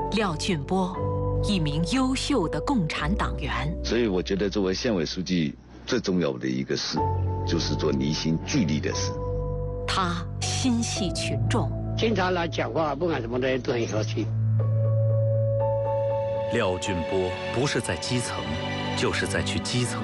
廖俊波，一名优秀的共产党员。 所以我觉得作为县委书记最重要的一个事，就是做离心聚力的事。 他心系群众， 经常来讲话，不管什么人都很和气。 廖俊波不是在基层，就是在去基层